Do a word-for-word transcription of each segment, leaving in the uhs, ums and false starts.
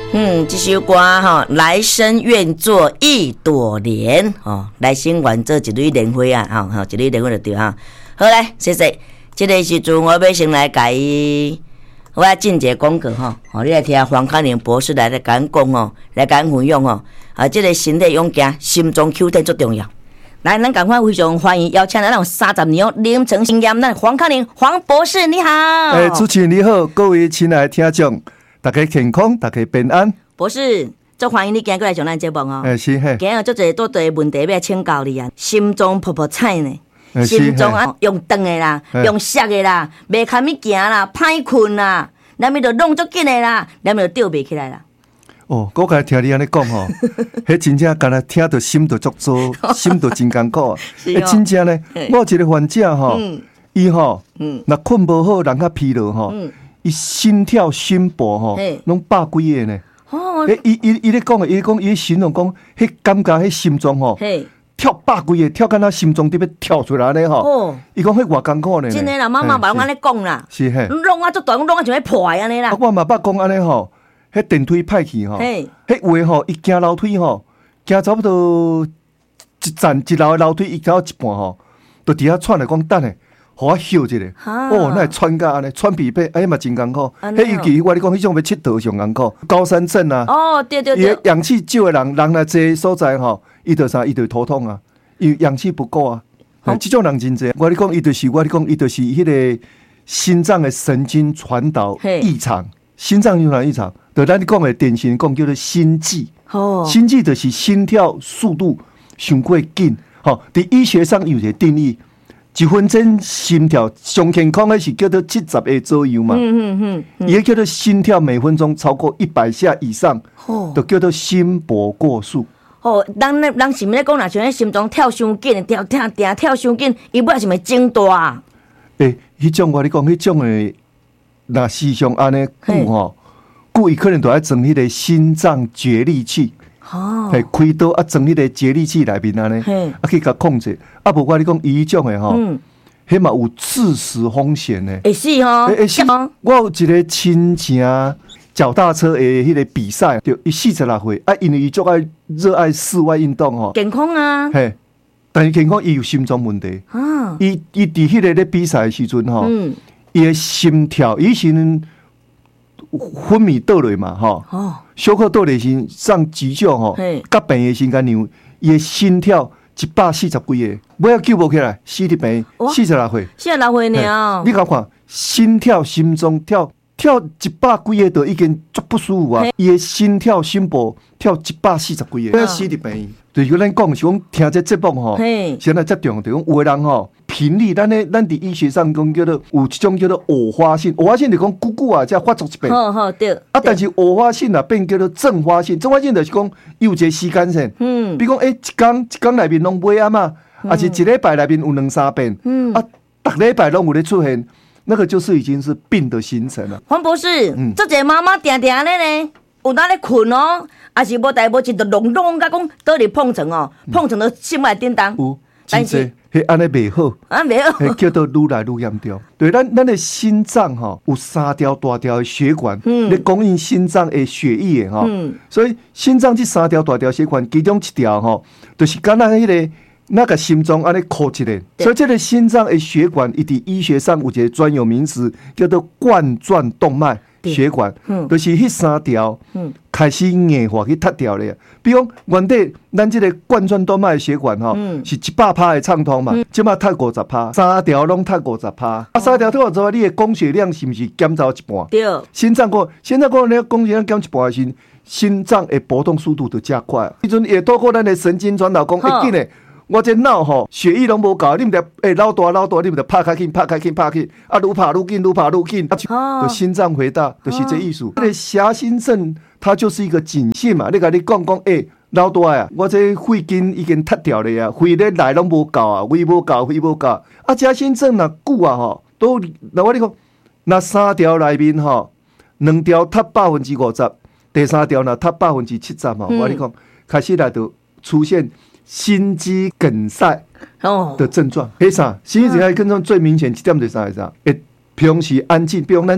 嗯，这首歌哈，来生愿做一朵莲哦，来生愿做一蕊莲花啊，哈、哦、哈，一蕊莲花就对哈。好来，谢谢。这个时阵我要先来改，我要进一个广告哈，哦，你来听黄康宁博士来来讲讲哦，来讲分享哦，啊，这个身体勇健，心脏 Q 点最重要。来，咱赶快非常欢迎邀请咱有三十年临床经验，咱黄康宁黄博士你好。 诶、欸，主持人你好，各位亲爱的听众。大家健康，大家平安。 博士，最欢迎你今日来上咱节目哦。 诶、欸，是嘿。 今日足侪多侪问题要请教你啊，心脏噗噗菜呢， 欸、 心脏啊用长的啦，欸、用缩的啦，袂堪物行啦，歹困啦，连咪就弄足紧的啦，连咪就吊袂起来啦。 哦，我刚听你安尼讲吼，迄真正干那听到心都足做，心都真艰苦啊。诶、哦，真正呢，我有一个患者吼，伊吼，嗯，若困无好，人较疲劳吼。嗯伊心跳、心搏吼，拢百几个呢。哦，伊伊伊咧讲诶，伊讲伊形容讲，迄感觉迄心脏吼，跳百几个，跳敢若心脏伫要跳出来咧吼。哦，伊讲迄偌艰苦呢。 真诶啦，妈妈把拢安尼讲啦。 是嘿。 弄啊足大，弄啊像要破安尼啦。 我嘛捌讲安尼吼，迄电梯歹去吼，迄话吼，伊行楼梯吼，行差不多一站一楼诶楼梯，伊走一半吼，就伫遐喘来讲等诶。互我休一下，哦，那喘甲安尼，喘鼻鼻，哎嘛真艰苦。迄尤其我你讲，迄种要佚佗上艰苦，高山症啊。 哦，对对对。 伊氧气少的人，人来这所在吼，伊就啥，伊就头痛啊，伊氧气不够啊。哦，这种人真侪。我你讲，伊就是我你讲，伊就是迄个心脏的神经传导异常，心脏传导异常，就咱讲的典型讲叫做心悸。哦。心悸就是心跳速度上过紧。吼，伫医学上有一个定义。一分钟心跳上健康的是叫做七十个左右嘛，嗯嗯嗯，也叫做心跳每分钟超过一百下以上，哦，就叫做心搏过速。 哦，人咧人是咪咧讲，若像迄心脏跳伤紧，跳跳跳跳伤紧，伊尾是咪增大？ 诶，迄种我你讲，迄种诶，若时常安尼久吼，久伊可能都爱装迄个心脏绝力器。哦，系开刀啊，装迄个节律器内面安尼，啊去甲控制。啊，无我你讲伊种诶吼，迄嘛有致死风险呢。 会死吼， 会死。我有一个亲情脚踏车诶，迄个比赛，就伊四十六岁，啊，因为伊足爱热爱室外运动吼， 健康啊。 嘿，但是健康伊有心脏问题。啊，伊伊伫迄个咧比赛诶时阵吼，伊诶心跳，以前昏迷倒落嘛吼。哦。小可倒咧时上急救吼，甲病诶时间样，伊诶心跳一百四十几个，尾仔救无起来，死伫病，四十六岁， 四十六岁呢。 你甲看，心跳、心脏跳跳一百几个，就已经足不舒服啊！伊诶心跳、心搏跳一百四十几个，尾仔死伫病。就是咱讲是讲听这节目吼，现在最重要就讲有诶人吼。频率，咱咧，咱伫医学上讲叫做有一种叫做偶发性，偶发性就讲久久啊，才发作一遍。好好对。啊，但是偶发性啊，变叫做阵发性，阵发性就是讲有一个时间线。嗯。比如讲，诶、欸，一天一天内面拢袂啊嘛，还、嗯、是一礼拜内面有两三遍。嗯。啊，逐礼拜拢有咧出现，那个就是已经是病的形成了。 黄博士，嗯，这个妈妈定定咧呢，有哪咧困哦，还是无代无志就弄弄甲讲倒伫碰床哦，碰床到心内叮当。 有，但是。迄安尼袂好， 啊袂好， 迄叫做愈来愈严重。对，咱咱的心脏吼有三条大条的血管，咧、嗯、供应心脏的血液的吼、嗯。所以心脏这三条大条血管，其中一条吼，就是敢若迄个那个心脏安尼箍一个。所以这个心脏的血管，伊伫医学上有一个专有名词，叫做冠状动脉血管，嗯、就是迄三条。嗯开始硬化去脱掉咧，比如原底咱这个冠状动脉血管吼、嗯，是一百趴的畅通嘛，即马脱五十趴，三条拢脱五十趴，啊三条脱五十趴，你的供血量是不是减走一半？对，心脏过，心脏过，你供血量减一半的时，心脏的搏动速度就加快，迄阵也透过咱的神经传导讲，会紧嘞。我这脑吼血液拢无够，你毋得诶老大老大，你毋得拍较紧拍较紧拍紧，啊愈拍愈紧愈拍愈紧，啊就心脏回大，就是这意思。这个狭心症它就是一个警讯嘛，你甲你讲讲诶老大啊，我这肺筋已经脱掉了呀，肺咧内拢无够啊，胃无够，肺无够，啊狭心症若久啊吼，都那我你讲，那三条内面吼，两条脱百分之五十，第三条若脱百分之七十吼，我你讲开始来就出现。心肌梗塞的症状，迄啥？心肌梗塞症状最明显一点就是啥？会啥？会平时安静，比如咱伫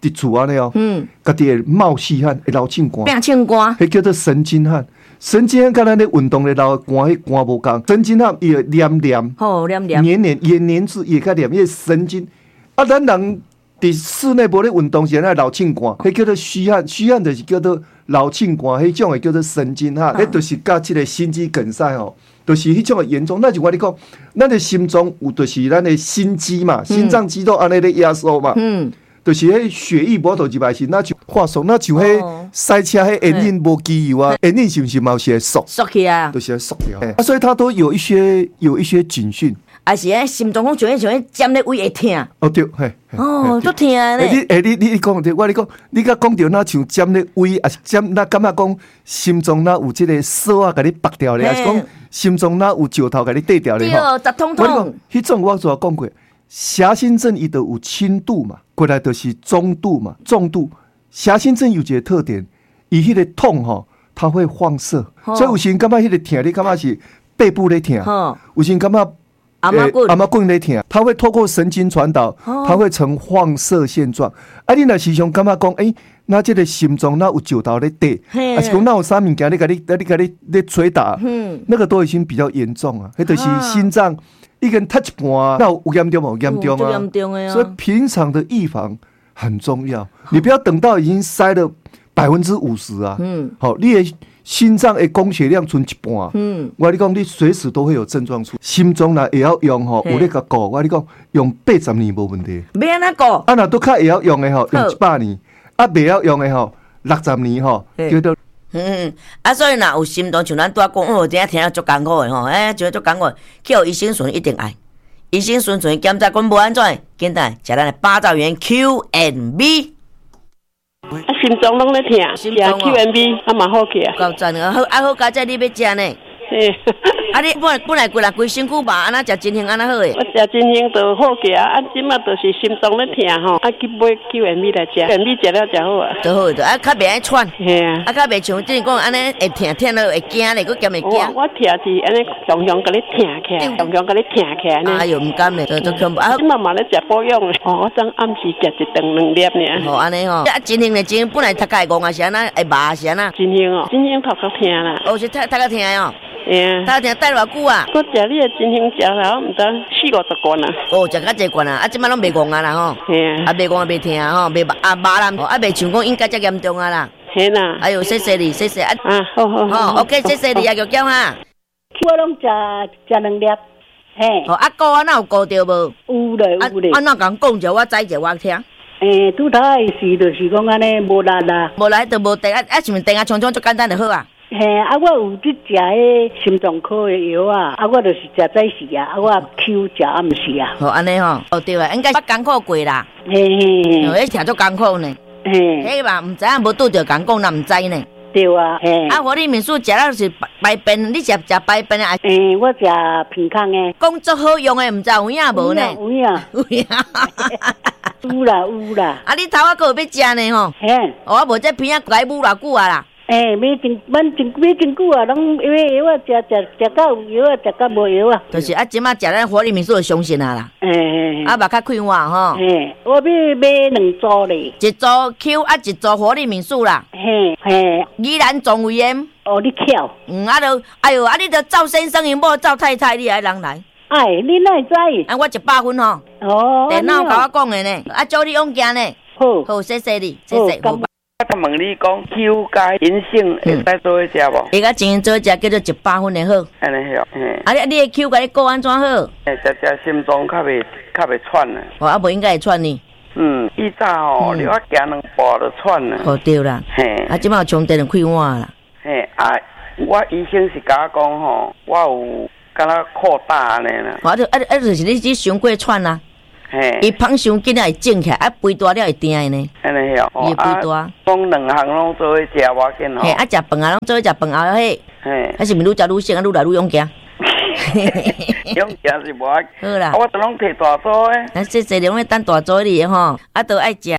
伫厝安尼哦，嗯，家己会冒细汗，会流凊汗， 变凊汗， 迄叫做神经汗。神经汗跟咱咧运动咧流汗，迄汗无共。神经汗伊会黏黏， 哦，黏黏， 黏黏，也黏住，也较黏，因为神经。啊，咱人伫室内无咧运动时，咱流凊汗，迄叫做虚汗，虚汗就是叫做流凊汗，迄种会叫做神经汗，迄就是甲即个心肌梗塞哦。就是迄种的严重，那就我你讲，咱的心脏有就是咱的心肌嘛，心脏肌肉安尼咧压缩嘛，嗯，就是迄血液无到入来时，那就化缩，那像迄赛车迄引擎无机油啊，引擎是不是嘛是会缩？ 缩起啊， 就是会缩掉。啊，所以它都有一些有一些警讯。 啊是诶，心脏讲像像迄尖咧位会痛。 哦对，嘿。 哦，都痛咧。 你诶，你你你讲对，我你讲，你甲讲着那像尖咧位，啊是尖那感觉讲心脏那有即个锁啊，甲你拔掉咧，还是讲心脏那有石头甲你缀掉咧吼？ 对，直通通。 迄种我早讲过，狭心症伊就有轻度嘛，过来就是中度嘛，重度。狭心症有一个特点，伊迄个痛吼，它会放射，所以有时感觉迄个痛，你感觉是背部咧痛，有时感觉。阿妈棍，阿妈棍咧疼，它会透过神经传导，它会呈放射线状。啊，你若时常感觉讲，诶、欸，那这个心脏那有石头咧底，还是讲那有啥物件咧，甲你、你、甲你咧捶打，嗯，那个都已经比较严重啊。迄就是心脏一根touch半，那有严重无严重啊？严重的啊。所以平常的预防很重要，你不要等到已经塞了百分之五十啊。嗯，好，你也。心脏的供血量剩一半，嗯，我跟你讲，你随时都会有症状出。心脏若会晓用吼，有咧甲顾，我跟你讲，用八十年无问题。 要安怎顾？ 啊，若拄较会晓用的吼，用一百年；啊，袂晓用的吼，六十年吼，叫做。 嗯，啊，所以若有心脏像咱拄仔讲，哦，真正听了足艰苦的吼，哎，觉得足艰苦，去互医生顺一定爱。医生顺顺检查讲无安怎，简单食咱的八兆元 Q and B。 啊，心脏拢咧疼，食 Q and B 啊嘛好起啊。 够赞啊！好啊好，佳仔你要食呢？嘿，啊你本本来规来规身躯吧，安那食真香安那好诶。 我食真香就好起啊，啊即马就是心脏咧疼吼，啊去买 Q and B 来食 ，Q and B 食了就好啊。 就好，就啊较袂爱喘。 嘿啊， 啊较袂像之前讲安尼会疼疼了会惊咧，佫兼会惊。 我我疼是安尼常常甲你疼起来，常常甲你疼起来呢。 哎呦，毋甘咧，就就恐怖啊！ 即马嘛咧食保养诶，哦，我昨暗时食一顿两粒尔。 哦，安尼吼，啊真香咧，真香本来头壳会戆啊，是安那会麻是安那。 真香哦，真香头壳疼啦。 哦，是头头壳疼哦。 哎呀， 头壳疼戴偌久啊？ 我食你诶真香食了，毋知四五十罐啊。 哦，食较济罐啊，啊，即摆拢袂戆啊啦吼。嘿啊。啊，袂戆袂疼吼，袂啊麻啦，啊袂像讲应该遮严重啊啦。 嘿啦。 哎呦，谢谢你，谢谢啊。 啊，好好好。 好 ，OK， 谢谢你啊，玉娇哈。 我拢食食两粒，嘿。 哦，啊膏啊，哪有膏着无？ 有咧，有咧。 啊，哪讲讲者，我知者我听。 诶，拄头诶是就是讲安尼无力啦。 无力就无电啊，啊，是毋电啊，冲冲足简单就好啊。 嘿，啊，我有去食迄心脏科的药啊，啊，我就是食早时啊，啊，我 Q 食暗时啊。 好，安尼吼，哦对啊，应该捌艰苦过啦。 嘿嘿嘿， 迄听足艰苦呢。嘿，迄嘛毋知影无拄着艰苦，那毋知呢。 对啊，嘿。啊， 活力民素食了是排便，你食食排便啊？ 诶，我食平康的。 讲足好用的，毋知有影无呢？ 有影，有影。有啦，有啦。 啊，你头仔个要食呢吼？ 嘿。 哦，无这片仔该捂偌久啊啦？ 诶，买真，阮真买真久啊，拢因为药啊，食食食到有药啊，食到无药啊。 就是啊，即马食咱活力民素就相信啊啦。诶，啊，目较开化吼。 嘿，我要买两组咧。 一组 Q 啊，一组活力民素啦。 嘿，嘿。 宜兰总胃炎。 哦，你巧。 嗯，啊，就哎呦，啊，你着赵先生因某赵太太，你还人来？ 哎，你哪会知？ 啊，我一百分吼。哦。电脑甲我讲的呢，啊，祝你勇敢呢。好。好，谢谢你，谢谢。好。 我问你讲 Q 加银杏会使做伙食无？ 会甲真做伙食叫做一百分的好。 安尼好，嘿。 啊，你你的 Q 甲你顾安怎好？ 诶，食食心脏较袂较袂喘呢。 哦，啊无应该会喘呢。 嗯，以早吼，你我行两步就喘了。 哦，对啦。嘿。啊，即摆有充电就开换啦。 嘿，啊，我医生是甲我讲吼，我有敢若扩大安尼啦。 啊，就啊啊，就是你只伤过喘啦。嘿，伊芳伤紧啊会肿起来，啊肥大了会疼的呢。 安尼哦， 伊肥大。 讲两项拢做伙食，我紧吼。 嘿，啊食饭啊，拢做伙食饭后嘿。嘿，啊是毋愈食愈省啊，愈来愈勇行。 勇行是无啊。 好啦。 啊，我都拢摕大组诶。 啊，谢谢你，我等大组哩吼，啊都爱食。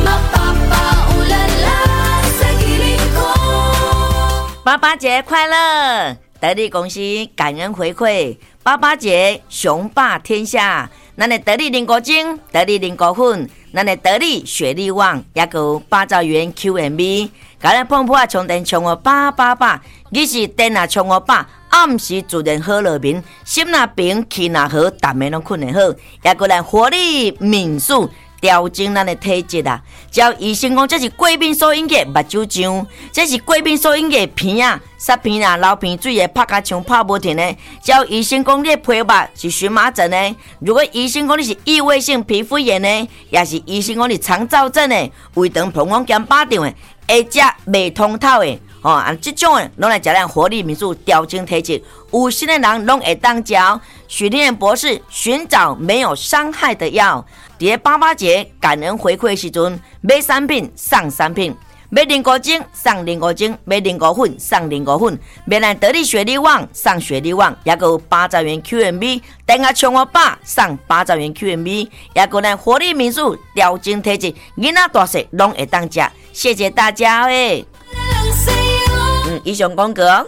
爸爸节快乐！得力公司感恩回馈，爸爸节雄霸天下。咱的得力零果精、得力零果粉， 咱的得力雪力旺，也有八兆元 Q M B， 甲咱碰破充电充我八八八，日时电啊充我八，暗时自然好落眠，心若平气若好，逐暝拢困得好，也有咱活力敏速。调整咱的体质啊！照医生讲，这是过敏所引起目睭胀，这是过敏所引起鼻啊、塞鼻啊、流鼻水的，拍甲枪拍无停的。照医生讲，你的皮肤是荨麻疹的；如果医生讲你是异位性皮肤炎的，也是医生讲你肠燥症的、胃肠膀胱兼巴掌的，会食未通透的。哦，啊，这种的拢来食咱活力民宿调整体质，有心的人拢会当食。许天博士寻找没有伤害的药，伫八八节感恩回馈时阵，买三品送三品，买零五精送零五精，买零五粉送零五粉，买咱得力雪力旺送雪力旺，也有八兆元 Q M B， 等下冲我爸送八兆元 Q M B， 也有咱活力民宿调整体质，囡仔大细拢会当食。谢谢大家诶。嗯，以上广告。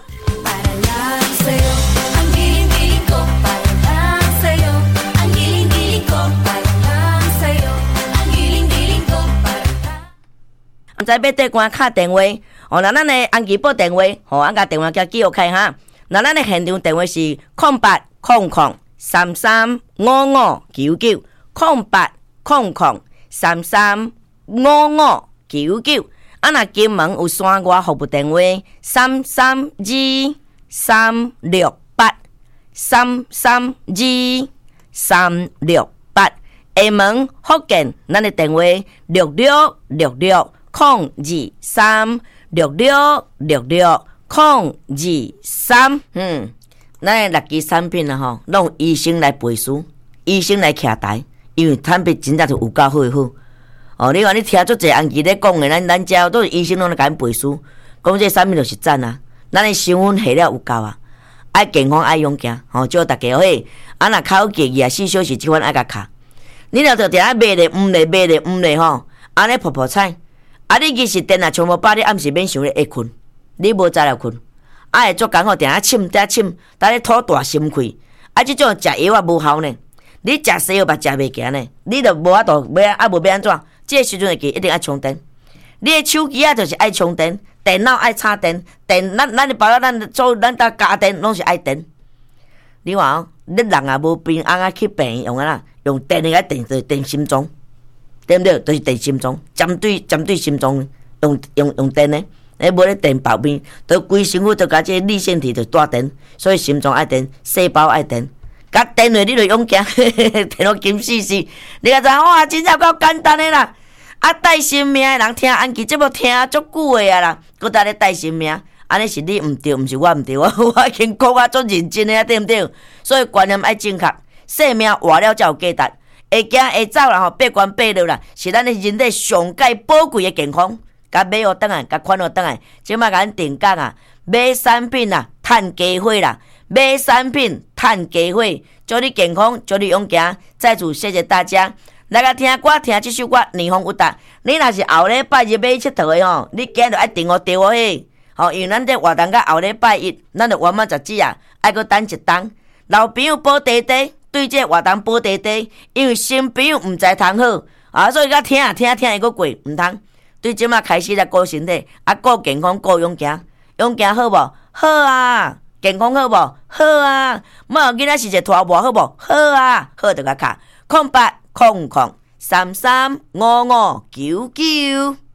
唔知要对官敲电话，哦，那咱的安吉报电话，吼、哦，俺甲电话叫记录开哈。那咱的现场电话是空八空空三三五五九九，空八空空三三五五九九。啊，那金门有山外服务电话三三二三六八三三二三六八。厦门福建，咱的电话六六六六。空二三六六六六空二三，嗯，咱的六支产品啊吼，拢医生来背书，医生来徛台，因为产品真正是有够好诶好。哦，你看你听足侪安吉咧讲诶，咱咱遮都是医生拢来甲咱背书，讲这产品就是赞啊，咱的成分下了有够啊，爱健康爱勇行，吼、哦，祝大家嘿，啊若口结二十四小时即款爱甲卡，你若着定下买咧，毋咧买咧，毋咧吼，安尼泡泡菜。啊！你其实电啊，全部把你暗时免想咧会困，你无早了困，啊会足艰苦，定下침定침，等你吐大心气。啊，即种食药啊无效呢，你食西药嘛食袂行呢，你着无法度要啊无要安怎？即个时阵会记一定爱充电。你的手机啊就是爱充电，电脑爱插电，电咱咱包括咱做咱搭家电拢是爱电。你看哦，你人啊无平安啊去病院用啊啦，用电的个电就电心脏。对不对？就是电心脏，针对针对心脏用用用电呢，诶，无咧电爆边，都规身躯都甲这粒线体就带电，所以心脏爱电，细胞爱电，甲电落你就勇行，电到金死死。你甲知哇，真正够简单的啦！啊，带性命的人听安琪节目听足久的啊啦，搁在咧带性命，安尼是你毋对，毋是我毋对，我我已经讲啊足认真的，对毋对？所以观念爱正确，性命活了才有价值。会行会走啦吼，八关八路啦，是咱的人体上界宝贵的健康。甲买互倒来，甲款互倒来，即摆甲咱定价啊，买产品啊，趁加货啦，买产品趁加货，祝你健康，祝你勇行。再次谢谢大家，来甲听歌，听这首歌《年丰有达》。你若是后礼拜日要佚佗的吼，你今日爱订我订我嘿，吼，因为咱这活动到后礼拜一，咱就完满十指啊，爱搁等一冬。老朋友保地地。对这活动保地地，因为新朋友毋知通好啊，所以甲听啊听听会阁过毋通。对即马开始来顾身体，啊顾健康顾勇行，勇行好无？好啊，健康好无？好啊，莫囡仔是一个拖磨好无？好啊，好就甲卡空八空空三三五五九九。